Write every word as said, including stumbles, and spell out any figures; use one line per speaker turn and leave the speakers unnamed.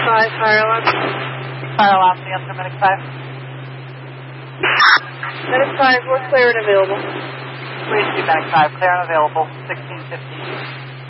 five, fire alarm.
Fire alarm, the answer, Medic five.
Medic five, we're clear and available.
Please be Medic five, clear and available, sixteen fifty.